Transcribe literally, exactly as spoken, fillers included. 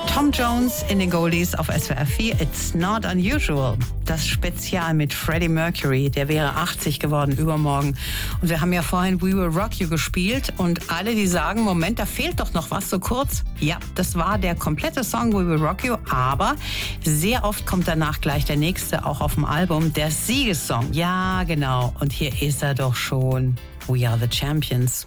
Tom Jones in den Goldies auf S W R vier. It's not unusual. Das Spezial mit Freddie Mercury, der wäre achtzig geworden übermorgen. Und wir haben ja vorhin We Will Rock You gespielt und alle, die sagen, Moment, da fehlt doch noch was so kurz. Ja, das war der komplette Song We Will Rock You, aber sehr oft kommt danach gleich der nächste, auch auf dem Album, der Siegessong. Ja, genau. Und hier ist er doch schon. We Are the Champions.